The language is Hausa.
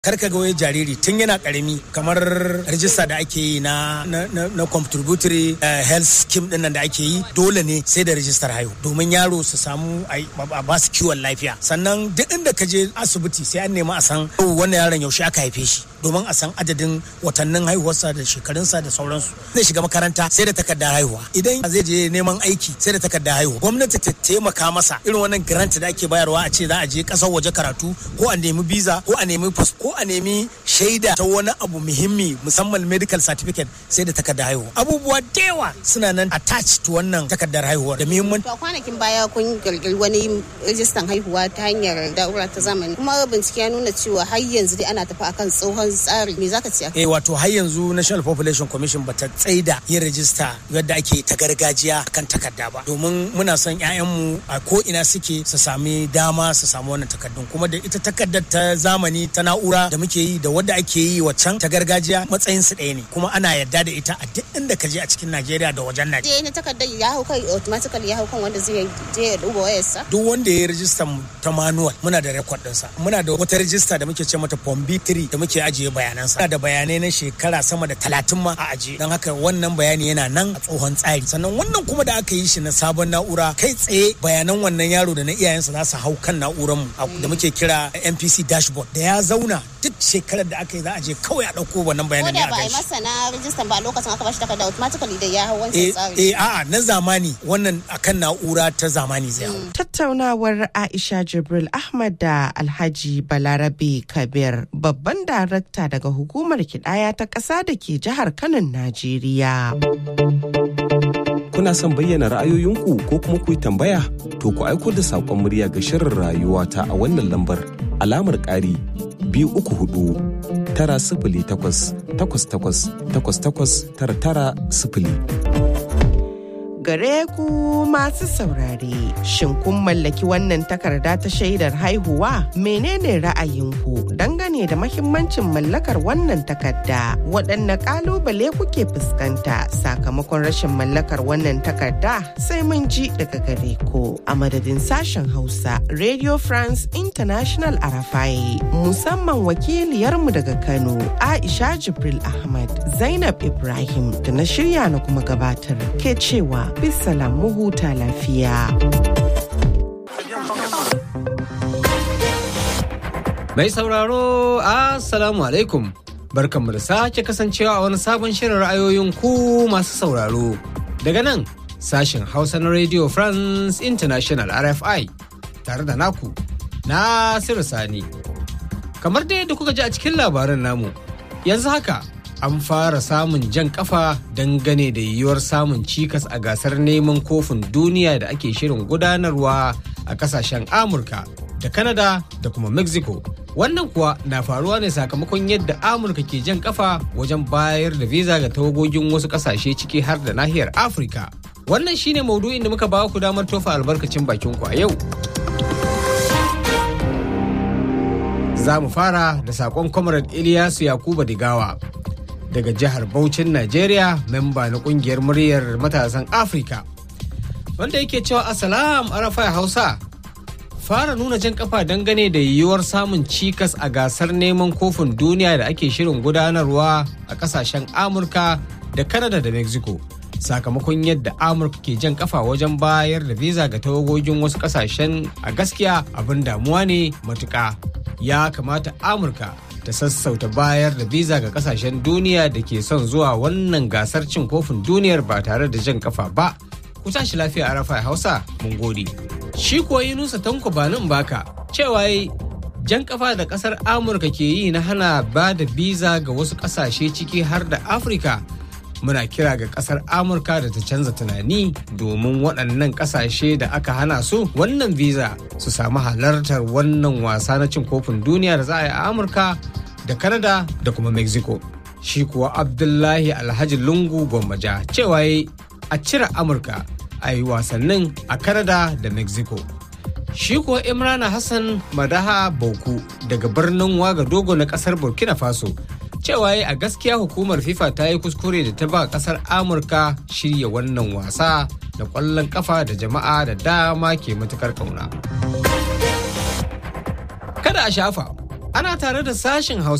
kar ka ga wai jariri tun yana karami kamar rajista da ake yi na contributory health scheme din nan da ake yi dole ne sai da rajistar haihu domin yaro su samu a ba su kiwon lafiya. Sannan duk inda ka je asibiti sai an nemi a san wannan yaron yaushe aka haife shi domin a san adadin watannin haihuwarsa da shekarunsa da sauransu. Zai shiga makaranta sai da takardar haihuwa, idan zai je neman aiki sai da takardar haihuwa. Gwamnati ta taimaka masa irin wannan grant da ake bayarwa a ce za a je kasar waje karatu ko a nemi visa ko a nemi ko a nemi shaida ta wani abu muhimmi musamman medical certificate sai da takardar haihuwa. Abubuwa da yawa suna nan attached to wannan takardar haihuwa da muhimmanci. To kwanakin baya kun kirkiri wani rajistan haihuwa ta hanyar na'ura ta zamani kuma bincike ya nuna cewa har yanzu dai ana tafi akan tsohon tsari. Me zaka ce? Wato har yanzu National Population Commission bata tsaida yin rajista yadda ake ta gargajiya kan takarda ba domin muna son 'ya'yanmu a ko ina suke su sami dama su samu wannan takardun kuma da ita takardar ta zamani ta na'ura da muke yi da wadda ake yi waccan ta gargajiya matsayin su ɗaya ne kuma ana yarda da ita a duk inda ka je a cikin Najeriya da wajen Najeriya. Je na takardar ya hau kai automatically ya hau kan wanda zai je ya duba wayarsa. Duk wanda ya rajista ta manual muna da record ɗinsa. Muna da wata rajista da muke ce mata Form B3 da muke ajiye bayanansa. Muna da bayanai na shekara sama da 30 ma a ajiye. Don haka wannan bayani yana nan a tsohon tsari. Sannan wannan kuma da aka yi shi na sabon na'ura kai tsaye bayanan wannan yaro da na iyayensa za su hau kan na'uranmu da muke kira NPC dashboard da ya zauna duk shekarar da aka yi za a je kawai a ɗauko wannan bayanan ne a gaishe. Ko da ba a yi masa na rijistan ba lokacin aka bashi takarda automatically da ya hau wancan tsari. A'a na zamani wannan akan na'ura ta zamani zai hau. Tattaunawar Aisha Jibril Ahmad da Alhaji Balarabe Kabir babban darakta daga hukumar kidaya ta ƙasa da ke jihar Kano, Najeriya. Kuna son bayyana ra'ayoyinku ko kuma ku yi tambaya? To ku aiko da saƙon murya ga shirin rayuwa ta a wannan lambar alamar ƙari 234 908 888 9990. Gare ku masu saurare, shin kun mallaki wannan takarda ta shaidar haihuwa? Menene ra'ayinku dangane da mahimmancin mallakar wannan takarda? Waɗanne ƙalubale kuke fuskanta sakamakon rashin mallakar wannan takarda? Sai mun ji daga gare ku. A madadin sashen Hausa, Radio France International Arafai, musamman wakiliyarmu daga Kano, Aisha Jibril Ahmad, Zainab Ibrahim da na shirya na kuma gabatar ke cewa bisalam mu huta lafiya. Mai sauraro, Assalamu alaikum. Barkanmu da sake kasancewa a wani sabon shirin ra'ayoyin ku masu sauraro. Daga nan, sashen Hausa na Radio France International RFI, tare da naku, Nasiru Sani. Kamar da yadda kuka ji a cikin labaran namu, yanzu haka an fara samun jan kafa dangane da yiwuwar samun cikas a gasar neman kofin duniya da ake shirin gudanarwa a kasashen Amurka da Canada da kuma Mexico. Wannan kuwa na faruwa ne sakamakon yadda Amurka ke jan kafa wajen bayar da visa ga tawagogin wasu kasashe ciki har da nahiyar Afirka. Wannan shine maudu'in da muka ba ku damar tofa albarkacin bakin ku a yau. Za mu fara da sakon Comrade Ilyasu Yakuba Digawa daga jihar Bauchin, Najeriya, memba na kungiyar muryar matasan Afirka, wanda yake cewa Assalam Arafai Hausa. Fara nuna jan kafa dangane da yiwuwar samun cikas a gasar neman kofin duniya da ake shirin gudanarwa a kasashen Amurka da Canada da Mexico. Sakamakon yadda Amurka ke jan kafa wajen bayar da visa ga tawagogin wasu kasashen, a gaskiya abin damuwa ne matuƙa. Ya kamata Amurka ta sassauta bayar da visa ga kasashen duniya da ke son zuwa wannan gasar cin kofin duniyar ba tare da jan kafa ba. Ku tashi lafiya Arafai Hausa, mun gode. Shi kuwa Yunusa Tanko Banin Baka cewa jan kafa da kasar Amurka ke yi na hana ba da visa ga wasu kasashe ciki har da Afirka. Muna kira ga kasar Amurka da ta canza tunani domin waɗannan kasashe da aka hana su wannan visa su samu halartar wannan wasa na cin kofin duniya da za a yi a Amurka da Canada da kuma Mexico. Shi kuwa Abdullahi Alhaji Lungu Gwammaja cewa a cire Amurka a yi wasannin a Canada da Mexico. Shi kuwa Imrana Hassan Madaha Bauku daga birnin Wagadogo na kasar Burkina Faso cewa a gaskiya hukumar FIFA ta yi kuskure da ta ba kasar Amurka shirya wannan wasa da ƙwallon kafa da jama'a da dama ke matukar kauna. Kada a shafa, Ana tare da sashin Hausa